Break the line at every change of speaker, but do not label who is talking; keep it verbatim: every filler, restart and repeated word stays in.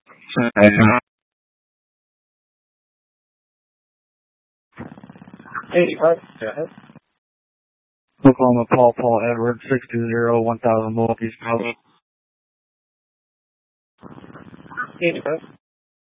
eighty-five, go ahead.
Oklahoma Paul Paul Edward, six two zero, one thousand Milwaukee South.
eighty-five.